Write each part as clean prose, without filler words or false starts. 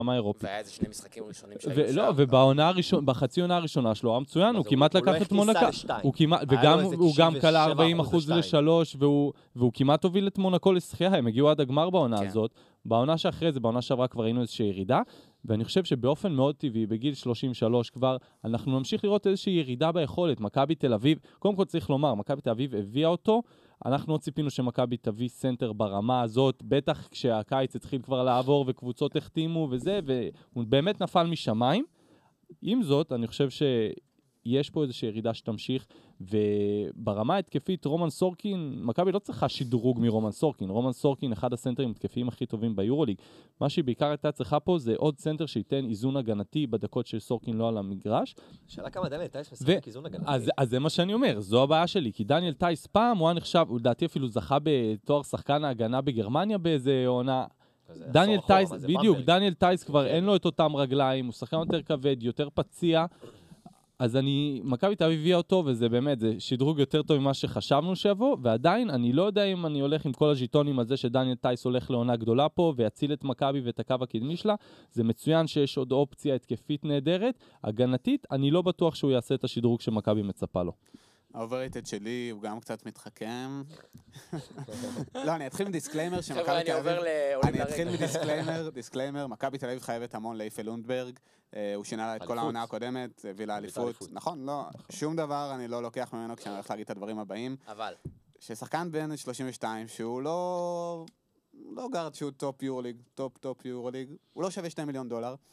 ברמה האירופית. והיה איזה 2 משחקים ראשונים שהיו שם. לא, ובחצי עונה הראשונה שלו, המצוין, הוא כמעט לקח את מונקו. וגם הוא גם קלה 40% ל3, והוא כמעט הוביל את מונקו לשחייה, הם הגיעו עד הגמר בעונה הזאת. בעונה שאחרי זה, בעונה שעברה כבר ראינו איזושהי ירידה, ואני חושב שבאופן מאוד טבעי, בגיל 33 כבר, אנחנו נמשיך לראות איזושהי ירידה ביכולת. מכבי תל אביב, קודם כל צריך לומר, מכבי תל אביב הביאה אותו, אנחנו עוד ציפינו שמכבי תביא סנטר ברמה הזאת, בטח כשהקיץ התחיל כבר לעבור וקבוצות החתימו וזה, והוא באמת נפל משמיים. עם זאת, אני חושב שיש פה איזושהי ירידה שתמשיך, וברמה התקפית, רומן סורקין, מכבי לא צריכה שדרוג מרומן סורקין. רומן סורקין, אחד הסנטרים התקפיים הכי טובים ביורוליג. מה שהיא בעיקר הייתה צריכה פה, זה עוד סנטר שייתן איזון הגנתי בדקות של סורקין לא על המגרש. שאלה כמה דניאל טייס משחק איזון הגנתי. אז זה מה שאני אומר, זו הבעיה שלי, כי דניאל טייס פעם הוא היה נחשב, הוא לדעתי אפילו זכה בתואר שחקן ההגנה בגרמניה באיזה עונה. דניאל טייס, בדיוק, דניאל טייס כבר אין לו את אותם רגליים, הוא שחקן יותר כבד, יותר פציע. אז מכבי תל אביב הביאה אותו, וזה באמת, זה שדרוג יותר טוב ממה שחשבנו שיבוא, ועדיין אני לא יודע אם אני הולך עם כל הז'יטונים על זה שדניאל טייס הולך לעונה גדולה פה, ויציל את מכבי ואת הקו הקדמי שלה. זה מצוין שיש עוד אופציה התקפית נהדרת. הגנתית, אני לא בטוח שהוא יעשה את השדרוג שמכבי מצפה לו. האוברייטד שלי הוא גם קצת מתחכם. לא, אני אתחיל מדיסקליימר חבר'ה, אני עובר לעולים אני אתחיל מדיסקליימר, מכבי תל אביב חייבת המון לאיפה לונדברג, הוא שינה לה את כל העונה הקודמת, הביא לה אליפות. נכון, לא, שום דבר אני לא לוקח ממנו כשאני הולך להגיד את הדברים הבאים. אבל ששחקן בן 32, שהוא לא גארד שהוא טופ יורוליג, טופ יורוליג, הוא לא שווה $2 מיליון,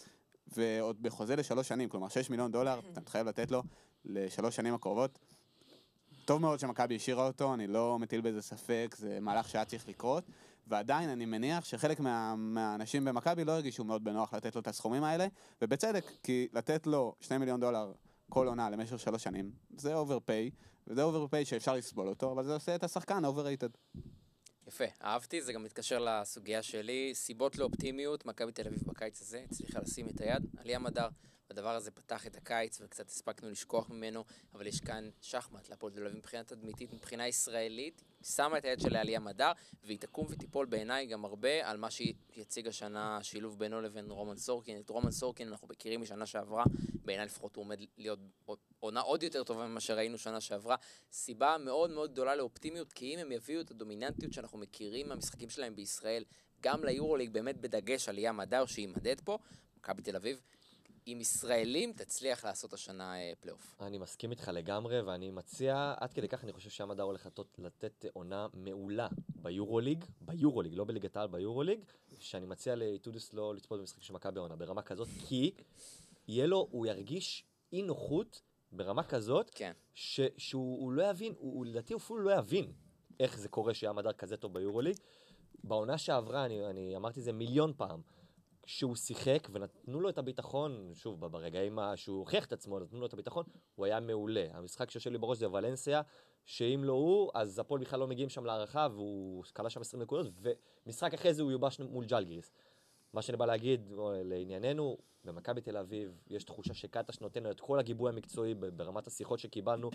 ועוד בחוזה ל3 שנים, כלומר $6 מיליון, אתה מתחייב לתת לו ל3 שנים הקרובות. טוב מאוד שמכבי השאירה אותו, אני לא מטיל בזה ספק, זה מהלך שהיה צריך לקרות, ועדיין אני מניח שחלק מהאנשים במכבי לא הרגישו מאוד בנוח לתת לו את הסכומים האלה, ובצדק, כי לתת לו $2 מיליון כל עונה למשך 3 שנים, זה אוברפיי, וזה אוברפיי שאפשר לסבול אותו, אבל זה עושה את השחקן אובררייטד. יפה, אהבתי, זה גם מתקשר לסוגיה שלי, סיבות לאופטימיות, מכבי תל אביב בקיץ הזה הצליחה לשים את היד, עלייה מדר, הדבר הזה פתח את הקיץ וקצת הספקנו לשכוח ממנו, אבל יש כאן שחמט להפועל תל אביב מבחינה תדמיתית, מבחינה ישראלית, שמה את היד שלה עלייה מדר, והיא תקום ותיפול בעיניי גם הרבה על מה שהיא יציג השנה, שילוב בינו לבין רומן סורקין. את רומן סורקין אנחנו מכירים משנה שעברה, בעיניי לפחות הוא עומד להיות עונה עוד יותר טובה ממה שראינו שנה שעברה. סיבה מאוד מאוד גדולה לאופטימיות, כי אם הם יביאו את הדומיננטיות שאנחנו מכירים מהמשחקים שלהם בישראל, גם ליורוליג באמת בדגש עלייה מדר שימדד פה, מכבי תל אביב, עם ישראלים תצליח לעשות השנה פלייאוף. אני מסכים איתך לגמרי, ואני מציע, עד כדי כך אני חושב שהמדע הולך לתת עונה מעולה ביורוליג, לא בליגת העל, ביורוליג, שאני מציע לאיטודס לא לצפות במשחק של מכבי העונה ברמה כזאת, כי יהיה לו, הוא ירגיש אי נוחות ברמה כזאת, כן. שהוא לא יבין, הוא לדעתי אפילו לא יבין איך זה קורה שהיה מדע כזה טוב ביורוליג. בעונה שעברה, אני אמרתי זה מיליון פעם, שהוא שיחק ונתנו לו את הביטחון, שוב, ברגעים שהוא הוכיח את עצמו, נתנו לו את הביטחון, הוא היה מעולה. המשחק שיושב לי בראש זה ולנסיה, שאם לא הוא, אז הפועל בכלל לא מגיעים שם להערכה, והוא קלה שם 20 נקודות, ומשחק אחרי זה הוא יובש מול ג'לגיריס. מה שאני בא להגיד לענייננו, במכבי תל אביב יש תחושה שקטש נותן לו את כל הגיבוי המקצועי ברמת השיחות שקיבלנו,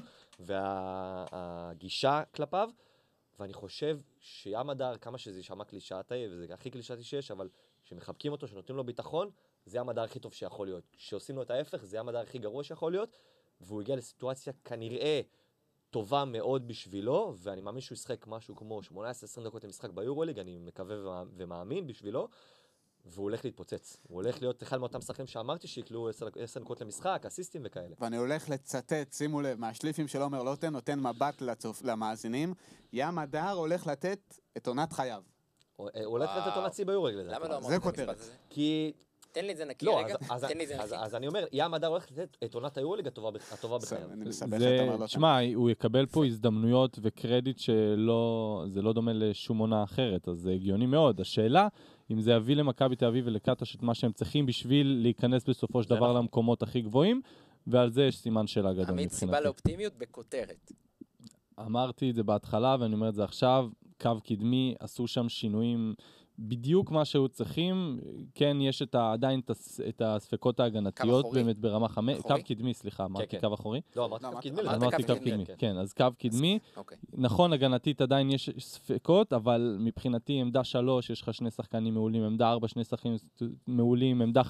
והגישה כלפיו, ואני חושב שים הדר, כמה שזה יישמע קלישאתי, וזה הכי קלישאתי שיש, אבל שמחבקים אותו, שנותנים לו ביטחון, זה המדע הכי טוב שיכול להיות. כשעושים לו את ההפך, זה המדע הכי גרוע שיכול להיות, והוא הגיע לסיטואציה כנראה טובה מאוד בשבילו, ואני מאמין שהוא ישחק משהו כמו 18-20 דקות למשחק ביורוליג, אני מקווה ומאמין בשבילו, והוא הולך להתפוצץ. הוא הולך להיות אחד מאותם שחקנים שאמרתי שיקלו 10 דקות למשחק, אסיסטים וכאלה. ואני הולך לצטט, שימו לב, מהשליפים של עומר לוטן, נותן מבט למאזינים, ים הדר הולך לתת את עונת חייו. הוא הולך לתת עונת צי ביורוליג לזה. למה לא אמרת זה את כותרת. המשפט הזה? כי... תן לי את זה נקי לא, רגע, תן לי את זה נקי. אז אני אומר, ים הדר הולך לתת את עונת היורוליג הטובה בחייו. אני מסבך את עומר לוטן. תשמע, הוא יקבל פה הזדמנויות וקרדיט שזה לא דומה לשום עונה אחרת, אז זה הגיוני מאוד. השאלה, אם זה יביא למכבי תל אביב ולקטש את מה שהם צריכים בשביל להיכנס בסופו של דבר למקומות הכי גבוהים, ועל זה יש סימן שאלה גדול. עמית, סיבה לאופטימיות בכותרת. אמרתי את זה בהתחלה ואני אומר את זה עכשיו, קו קדמי, עשו שם שינויים בדיוק מה שהיו צריכים, כן, יש עדיין את הספקות ההגנתיות, באמת ברמה 5, קו קדמי, סליחה, אמרתי קו אחורי? לא, אמרתי קו קדמי. אמרתי קו קדמי, כן, אז קו קדמי, נכון, הגנתית עדיין יש ספקות, אבל מבחינתי עמדה 3, יש לך 2 שחקנים מעולים, עמדה 4, 2 שחקנים מעולים, עמדה